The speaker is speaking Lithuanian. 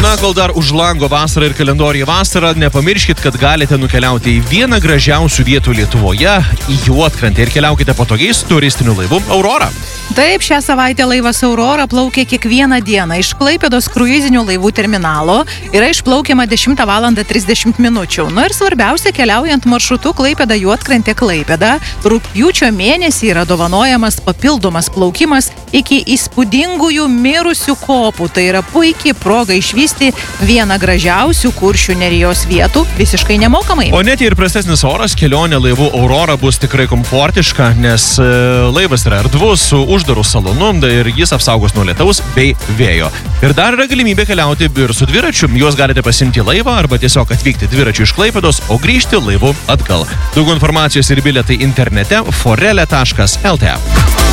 Na, kol dar už lango vasara ir kalendoriuje vasara, nepamirškit, kad galite nukeliauti į vieną gražiausių vietų Lietuvoje, į Juodkrantę, ir keliaukite patogiais turistiniu laivu Aurora. Taip, šią savaitę laivas Aurora plaukia kiekvieną dieną iš Klaipėdos kruizinių laivų terminalo. Yra išplaukiama 10 val. 30 minučių. Na ir svarbiausia, keliaujant maršrutu Klaipėda Juodkrantė Klaipėda, rugpjūčio mėnesį yra dovanojamas papildomas plaukimas iki įspūdingųjų mirusių kopų. Tai yra puikiai proga išvysti vieną gražiausių Kuršių nerijos vietų visiškai nemokamai. O net ir prastesnis oras, kelionė laivu Aurora bus tikrai komfortiška, nes laivas yra erdvus, su uždaru salonu ir jis apsaugos nuo lietaus bei vėjo. Ir dar yra galimybė keliauti ir su dviračiu. Juos galite pasimti laivą arba tiesiog atvykti dviračiu iš Klaipėdos, o grįžti laivu atgal. Daugiau informacijos ir bilietai internete forele.lt.